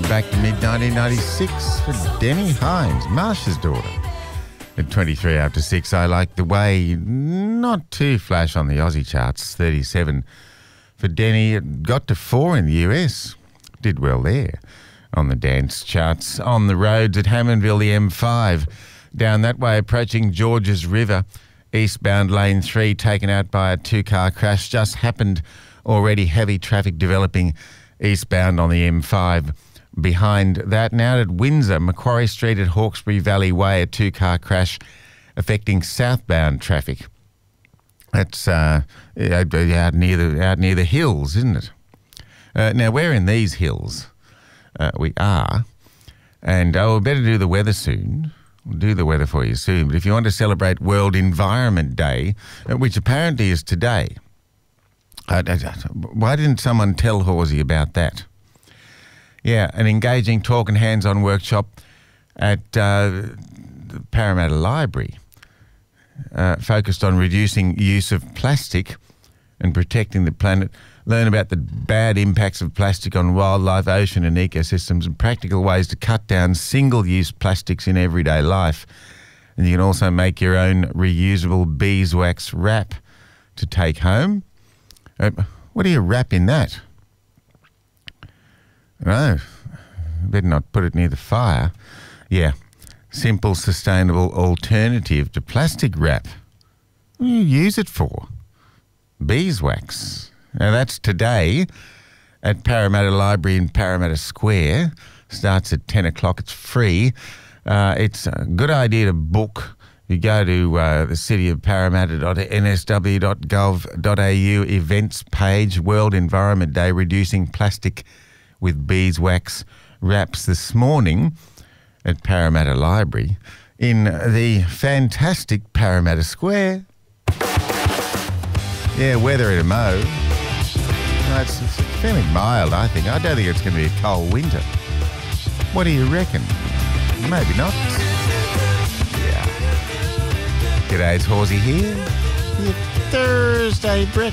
back to mid-1996 for Demi Hines, Marsha's daughter. At 23 after 6, I Like the Way, not too flash on the Aussie charts, 37 for Denny. It got to 4 in the US, did well there. On the dance charts, on the roads at Hammondville, the M5, down that way approaching Georges River, eastbound lane 3 taken out by a two-car crash, just happened already. Heavy traffic developing eastbound on the M5. Behind that, now at Windsor, Macquarie Street at Hawkesbury Valley Way, a two-car crash affecting southbound traffic. That's out near the hills, isn't it? Now, we're in these hills. We are. And we better do the weather soon. We'll do the weather for you soon. But if you want to celebrate World Environment Day, which apparently is today, why didn't someone tell Horsey about that? Yeah, an engaging talk and hands-on workshop at the Parramatta Library focused on reducing use of plastic and protecting the planet. Learn about the bad impacts of plastic on wildlife, ocean and ecosystems, and practical ways to cut down single-use plastics in everyday life. And you can also make your own reusable beeswax wrap to take home. What do you wrap in that? No, better not put it near the fire. Yeah, simple, sustainable alternative to plastic wrap. What do you use it for? Beeswax. Now that's today at Parramatta Library in Parramatta Square. Starts at 10 o'clock. It's free. It's a good idea to book. You go to the city of Parramatta.nsw.gov.au events page, World Environment Day, reducing plastic with beeswax wraps this morning at Parramatta Library in the fantastic Parramatta Square. Yeah, weather at a mo. No, it's fairly mild, I think. I don't think it's going to be a cold winter. What do you reckon? Maybe not. Yeah. G'day, it's Horsey here. Your Thursday breakfast.